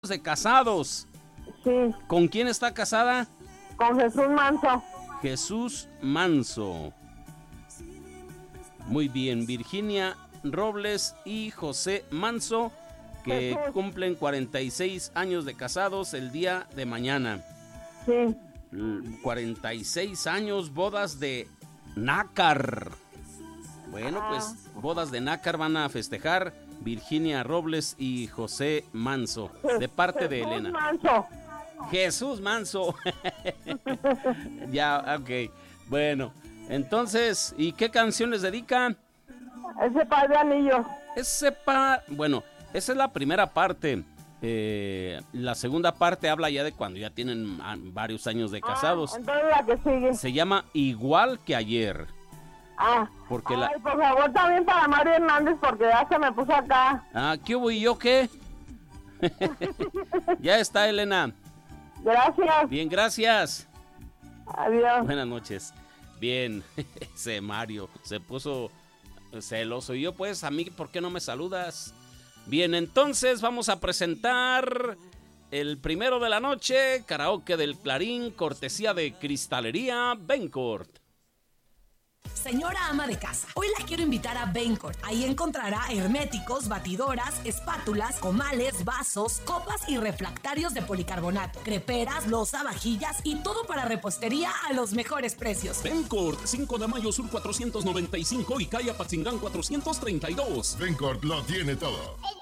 de casados. Sí, ¿Con quién está casada? con Jesús Manso. Jesús Manso. Muy bien, Virginia Robles y José Manso, que Jesús. cumplen 46 años de casados el día de mañana. Sí. 46 años, bodas de nácar. Bueno, pues bodas de nácar van a festejar Virginia Robles y José Manso, de parte de Jesús Elena. Manso. Jesús Manso. Ya, ok. Bueno, entonces, ¿y qué canción les dedica? Ese par de anillos. Bueno, esa es la primera parte. La segunda parte habla ya de cuando ya tienen varios años de casados. Entonces la que sigue. Se llama Igual que ayer. Porque Ay, por favor, también para Mario Hernández, porque ya se me puso acá. ¿Qué hubo y yo qué? Ya está, Elena. Gracias. Bien, gracias. Adiós. Buenas noches. Bien, ese Mario se puso celoso. Y yo, pues, a mí, ¿por qué no me saludas? Bien, entonces vamos a presentar el primero de la noche, karaoke del Clarín, cortesía de Cristalería Bencourt. Señora ama de casa, hoy la quiero invitar a Bencourt. Ahí encontrará herméticos, batidoras, espátulas, comales, vasos, copas y refractarios de policarbonato, creperas, loza, vajillas y todo para repostería a los mejores precios. Bencourt, 5 de mayo sur 495 y calle Apatzingán 432. Bencourt lo tiene todo.